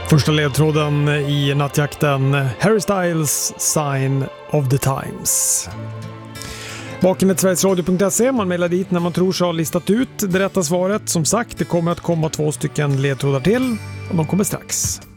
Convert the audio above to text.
Första ledtråden i nattjakten, Harry Styles Sign of the Times. Vakenet.sverigesradio.se, man mejlar dit när man tror sig ha listat ut det rätta svaret. Som sagt, det kommer att komma 2 ledtrådar till och de kommer strax.